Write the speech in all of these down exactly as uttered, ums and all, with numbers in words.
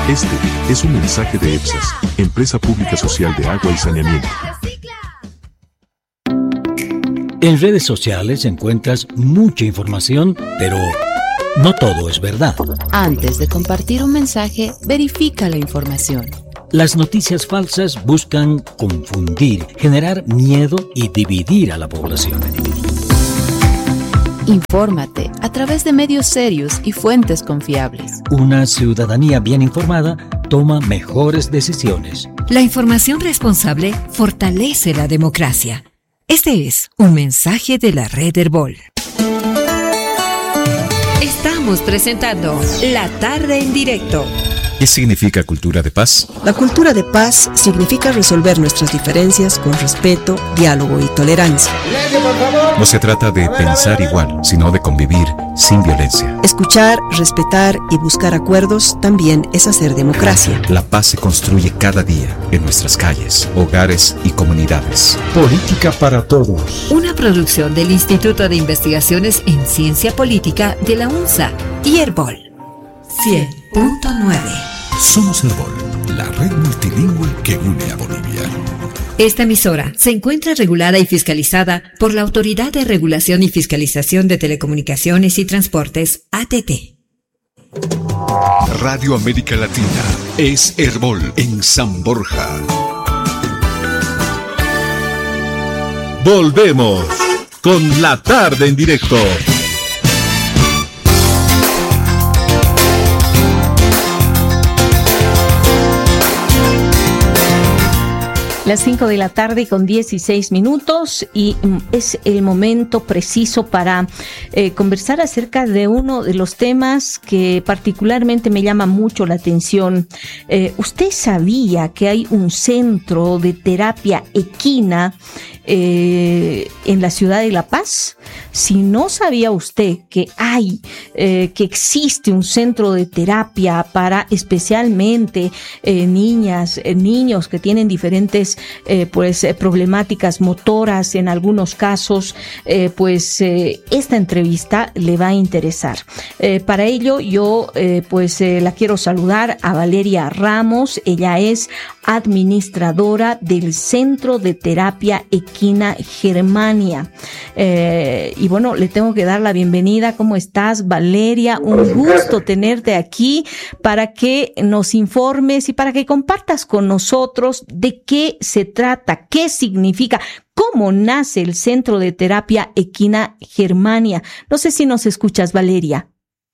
Este es un mensaje de EPSAS, Empresa Pública Social de Agua y Saneamiento. En redes sociales encuentras mucha información, pero no todo es verdad. Antes de compartir un mensaje, verifica la información. Las noticias falsas buscan confundir, generar miedo y dividir a la población. Infórmate a través de medios serios y fuentes confiables. Una ciudadanía bien informada toma mejores decisiones. La información responsable fortalece la democracia. Este es un mensaje de la Red Herbol. Estamos presentando La Tarde en Directo. ¿Qué significa cultura de paz? La cultura de paz significa resolver nuestras diferencias con respeto, diálogo y tolerancia. No se trata de pensar igual, sino de convivir sin violencia. Escuchar, respetar y buscar acuerdos también es hacer democracia. La paz se construye cada día en nuestras calles, hogares y comunidades. Política para todos. Una producción del Instituto de Investigaciones en Ciencia Política de la UNSA y Herbol. cien punto nueve. Somos Herbol, la red multilingüe que une a Bolivia. Esta emisora se encuentra regulada y fiscalizada por la Autoridad de Regulación y Fiscalización de Telecomunicaciones y Transportes, A T T. Radio América Latina es Herbol en San Borja. Volvemos con La Tarde en Directo. Las cinco de la tarde con dieciséis minutos y es el momento preciso para eh, conversar acerca de uno de los temas que particularmente me llama mucho la atención. Eh, ¿Usted sabía que hay un centro de terapia equina eh, en la ciudad de La Paz? Si no sabía usted que hay, eh, que existe un centro de terapia para especialmente eh, niñas, eh, niños que tienen diferentes Eh, pues eh, problemáticas motoras en algunos casos, eh, pues eh, esta entrevista le va a interesar. Eh, para ello yo eh, pues eh, la quiero saludar a Valeria Ramos. Ella es administradora del Centro de Terapia Equina Germania. Eh, y bueno, le tengo que dar la bienvenida. ¿Cómo estás, Valeria? Un gusto tenerte aquí para que nos informes y para que compartas con nosotros de qué se trata, qué significa, cómo nace el Centro de Terapia Equina Germania. No sé si nos escuchas, Valeria.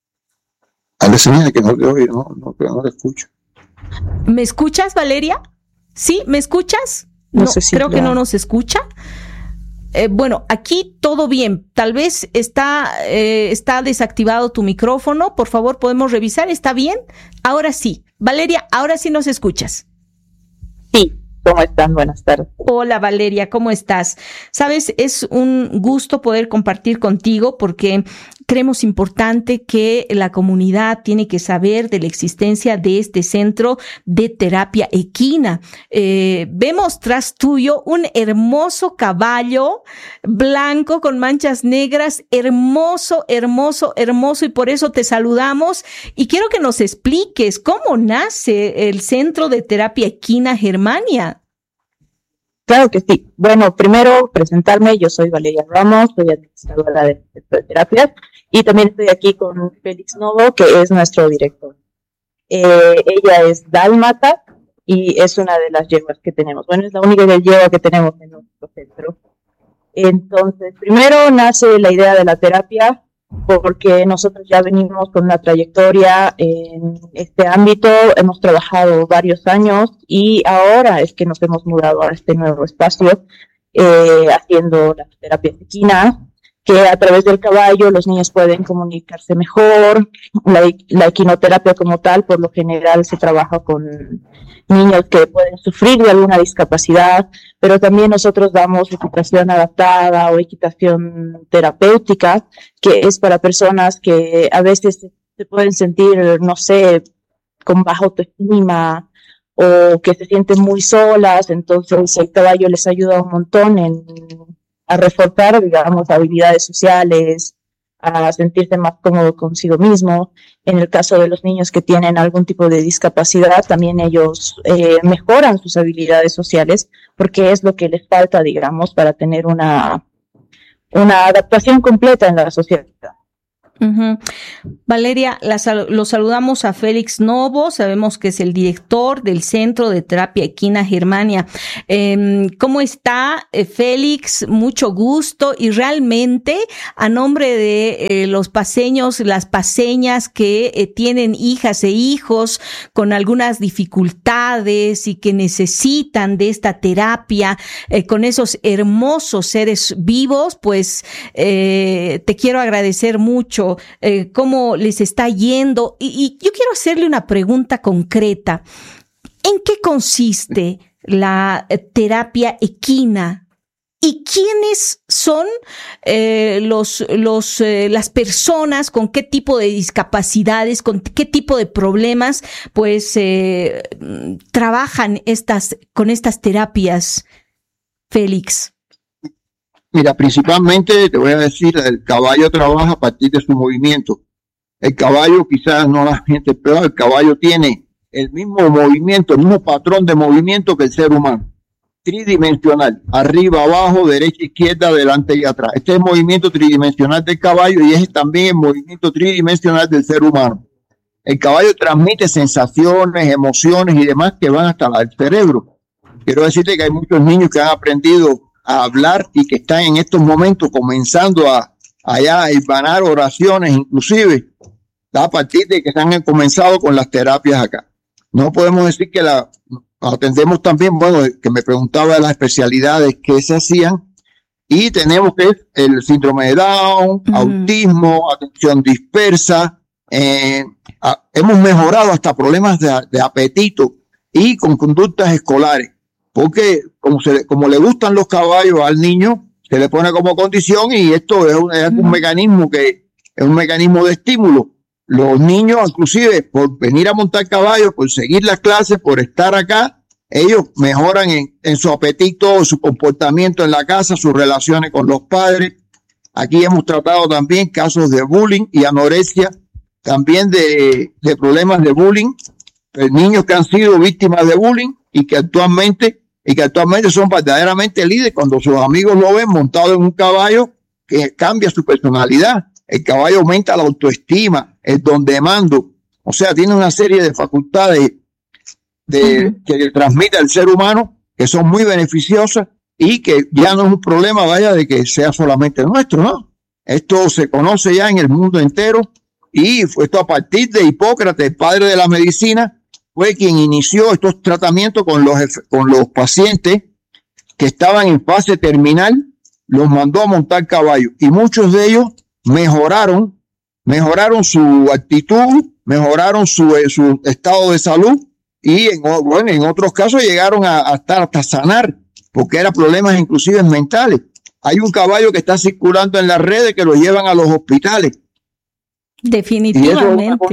A veces mira que no te oigo, no, no, no te escucho. ¿Me escuchas, Valeria? ¿Sí? ¿Me escuchas? No, no sé si creo ya. que no nos escucha. Eh, bueno, aquí todo bien. Tal vez está, eh, está desactivado tu micrófono. Por favor, ¿podemos revisar? ¿Está bien? Ahora sí. Valeria, ahora sí nos escuchas. Sí. ¿Cómo están? Buenas tardes. Hola, Valeria, ¿cómo estás? Sabes, es un gusto poder compartir contigo porque creemos importante que la comunidad tiene que saber de la existencia de este centro de terapia equina. Eh, vemos tras tuyo un hermoso caballo blanco con manchas negras, hermoso, hermoso, hermoso, y por eso te saludamos y quiero que nos expliques cómo nace el Centro de Terapia Equina Germania. Claro que sí. Bueno, primero presentarme, yo soy Valeria Ramos, soy administradora del Centro de Terapias y también estoy aquí con Félix Novo, que es nuestro director. Eh, ella es dálmata y es una de las yeguas que tenemos. Bueno, es la única yegua que tenemos en nuestro centro. Entonces, primero nace la idea de la terapia porque nosotros ya venimos con una trayectoria en este ámbito, hemos trabajado varios años y ahora es que nos hemos mudado a este nuevo espacio eh, haciendo las terapias equinas, que a través del caballo los niños pueden comunicarse mejor. La, la equinoterapia como tal, por lo general se trabaja con niños que pueden sufrir de alguna discapacidad, pero también nosotros damos equitación adaptada o equitación terapéutica, que es para personas que a veces se pueden sentir, no sé, con baja autoestima o que se sienten muy solas, entonces el caballo les ayuda un montón en a reforzar, digamos, habilidades sociales, a sentirse más cómodo consigo mismo. En el caso de los niños que tienen algún tipo de discapacidad, también ellos eh, mejoran sus habilidades sociales, porque es lo que les falta, digamos, para tener una, una adaptación completa en la sociedad. Uh-huh. Valeria, la sal- lo saludamos a Félix Novo, sabemos que es el director del Centro de Terapia Equina Germania. Eh, ¿Cómo está, eh, Félix? Mucho gusto, y realmente a nombre de eh, los paseños, las paseñas que eh, tienen hijas e hijos con algunas dificultades y que necesitan de esta terapia eh, con esos hermosos seres vivos, pues eh, te quiero agradecer mucho Eh, cómo les está yendo, y, y yo quiero hacerle una pregunta concreta. ¿En qué consiste la eh, terapia equina? ¿Y quiénes son eh, los, los, eh, las personas con qué tipo de discapacidades, con qué tipo de problemas, pues eh, trabajan estas, con estas terapias, Félix? Mira, principalmente te voy a decir, el caballo trabaja a partir de su movimiento. El caballo, quizás no la gente, pero el caballo tiene el mismo movimiento, el mismo patrón de movimiento que el ser humano. Tridimensional, arriba, abajo, derecha, izquierda, adelante y atrás. Este es el movimiento tridimensional del caballo y es también el movimiento tridimensional del ser humano. El caballo transmite sensaciones, emociones y demás que van hasta el cerebro. Quiero decirte que hay muchos niños que han aprendido a hablar y que están en estos momentos comenzando a allá a hilvanar oraciones, inclusive a partir de que han comenzado con las terapias acá. No podemos decir que la atendemos también, bueno, que me preguntaba de las especialidades que se hacían, y tenemos que el síndrome de Down, mm. autismo, atención dispersa, eh, a, hemos mejorado hasta problemas de, de apetito y con conductas escolares. Porque como, se, como le gustan los caballos al niño, se le pone como condición, y esto es un, es un mecanismo que es un mecanismo de estímulo. Los niños, inclusive, por venir a montar caballos, por seguir las clases, por estar acá, ellos mejoran en, en su apetito, su comportamiento en la casa, sus relaciones con los padres. Aquí hemos tratado también casos de bullying y anorexia, también de, de problemas de bullying, de niños que han sido víctimas de bullying y que actualmente y que actualmente son verdaderamente líderes cuando sus amigos lo ven montado en un caballo, que cambia su personalidad. El caballo aumenta la autoestima, el don de mando, o sea, tiene una serie de facultades de, uh-huh. que le transmite al ser humano, que son muy beneficiosas, y que ya no es un problema, vaya, de que sea solamente nuestro, ¿no? Esto se conoce ya en el mundo entero, y fue esto a partir de Hipócrates, el padre de la medicina, fue quien inició estos tratamientos con los, con los pacientes que estaban en fase terminal, los mandó a montar caballo, y muchos de ellos mejoraron, mejoraron su actitud, mejoraron su, su estado de salud, y en, bueno, en otros casos llegaron a, a estar hasta sanar, porque eran problemas inclusive mentales. Hay un caballo que está circulando en las redes que lo llevan a los hospitales. Definitivamente.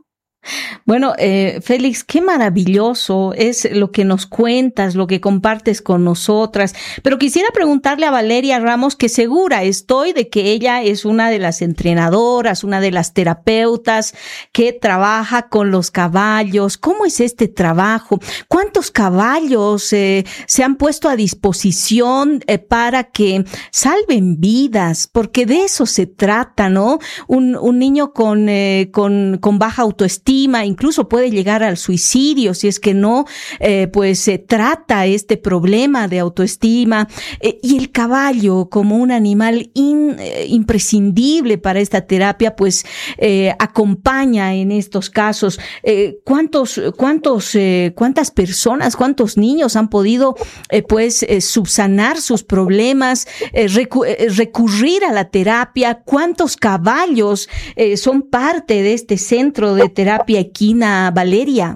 Bueno, eh, Félix, qué maravilloso es lo que nos cuentas, lo que compartes con nosotras, pero quisiera preguntarle a Valeria Ramos, que segura estoy de que ella es una de las entrenadoras, una de las terapeutas que trabaja con los caballos. ¿Cómo es este trabajo? ¿Cuántos caballos eh, se han puesto a disposición eh, para que salven vidas? Porque de eso se trata, ¿no? Un, un niño con, eh, con, con baja autoestima incluso puede llegar al suicidio si es que no eh, pues se trata este problema de autoestima, eh, y el caballo como un animal in, eh, imprescindible para esta terapia pues eh, acompaña en estos casos. Eh, ¿cuántos, cuántos, eh, cuántas personas, cuántos niños han podido eh, pues eh, subsanar sus problemas, eh, recu- eh, recurrir a la terapia? ¿Cuántos caballos eh, son parte de este centro de terapia equina, Valeria?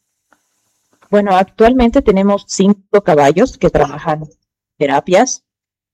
Bueno, actualmente tenemos cinco caballos que trabajan terapias.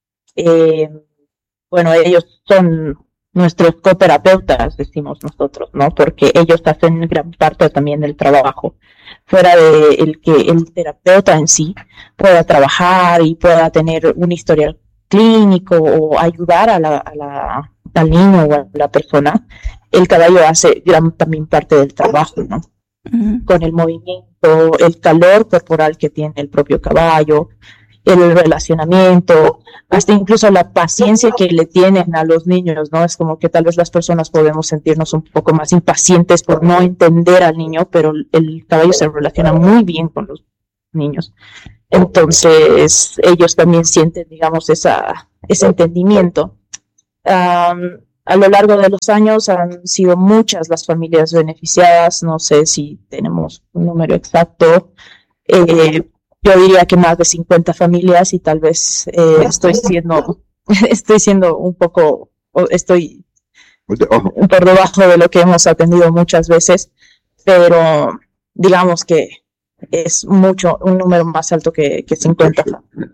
Eh, bueno, ellos son nuestros coterapeutas, decimos nosotros, ¿no? Porque ellos hacen gran parte también del trabajo. Fuera de el que el terapeuta en sí pueda trabajar y pueda tener un historial clínico o ayudar a la, a la, al niño o a la persona, el caballo hace gran también parte del trabajo, ¿no? Uh-huh. Con el movimiento, el calor corporal que tiene el propio caballo, el relacionamiento, hasta incluso la paciencia que le tienen a los niños, ¿no? Es como que tal vez las personas podemos sentirnos un poco más impacientes por no entender al niño, pero el caballo se relaciona muy bien con los niños. Entonces, ellos también sienten, digamos, esa, ese entendimiento. Um, a lo largo de los años han sido muchas las familias beneficiadas, no sé si tenemos un número exacto, eh, yo diría que más de cincuenta familias y tal vez eh, estoy siendo, estoy siendo un poco, estoy por debajo de lo que hemos atendido muchas veces, pero digamos que es mucho, un número más alto que, que cincuenta.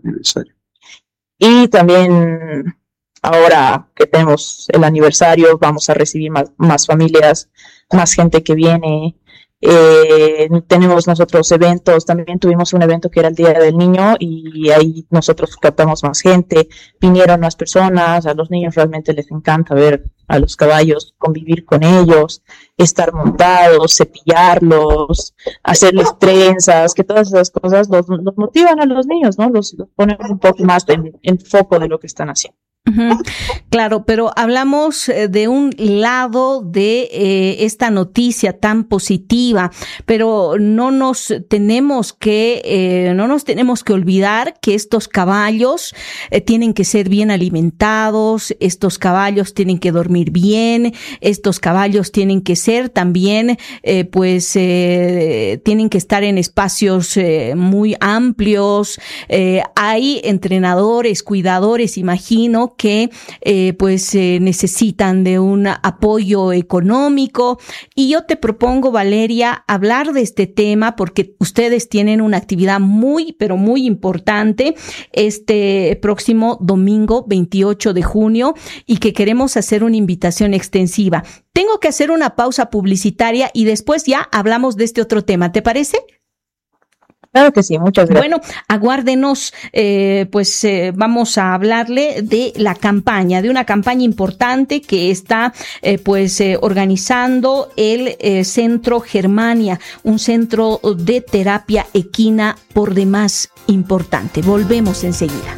Y también ahora que tenemos el aniversario, vamos a recibir más, más familias, más gente que viene. Eh, tenemos nosotros eventos, también tuvimos un evento que era el Día del Niño y ahí nosotros captamos más gente, vinieron más personas, a los niños realmente les encanta ver a los caballos, convivir con ellos, estar montados, cepillarlos, hacerles trenzas, que todas esas cosas los, los motivan a los niños, ¿no? Los, los ponen un poco más en, en foco de lo que están haciendo. Uh-huh. Claro, pero hablamos de un lado de eh, esta noticia tan positiva, pero no nos tenemos que eh, no nos tenemos que olvidar que estos caballos eh, tienen que ser bien alimentados, estos caballos tienen que dormir bien, estos caballos tienen que ser también, eh, pues, eh, tienen que estar en espacios eh, muy amplios. Eh, hay entrenadores, cuidadores, imagino, que eh, pues eh, necesitan de un apoyo económico, y yo te propongo, Valeria, hablar de este tema porque ustedes tienen una actividad muy pero muy importante este próximo domingo veintiocho de junio y que queremos hacer una invitación extensiva. Tengo que hacer una pausa publicitaria y después ya hablamos de este otro tema, ¿te parece? Claro que sí, muchas gracias. Bueno, aguárdenos, eh, pues eh, vamos a hablarle de la campaña, de una campaña importante que está eh, pues eh, organizando el eh, Centro Germania, un centro de terapia equina por demás importante. Volvemos enseguida.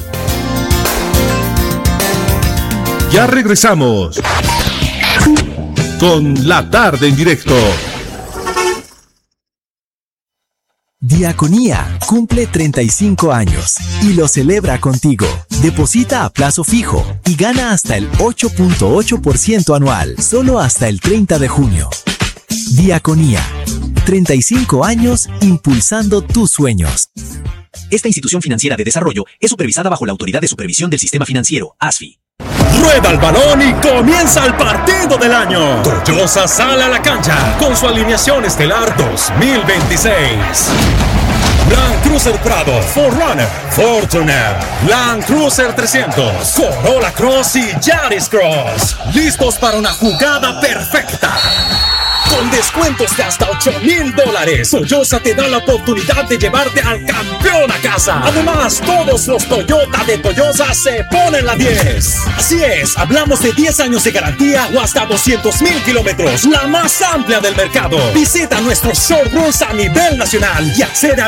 Ya regresamos con La Tarde en Directo. Diaconía cumple treinta y cinco años y lo celebra contigo. Deposita a plazo fijo y gana hasta el ocho punto ocho por ciento anual, solo hasta el treinta de junio. Diaconía, treinta y cinco años impulsando tus sueños. Esta institución financiera de desarrollo es supervisada bajo la Autoridad de Supervisión del Sistema Financiero, A S F I. Rueda el balón y comienza el partido del año. Toyosa sale a la cancha con su alineación estelar dos mil veintiséis. Land Cruiser Prado, cuatro runner, Fortuner, Land Cruiser trescientos, Corolla Cross y Yaris Cross. Listos para una jugada perfecta. Con descuentos de hasta ocho mil dólares, Toyosa te da la oportunidad de llevarte al campeón a casa. Además, todos los Toyota de Toyosa se ponen la diez. Así es, hablamos de diez años de garantía o hasta doscientos mil kilómetros, la más amplia del mercado. Visita nuestros showrooms a nivel nacional y accede a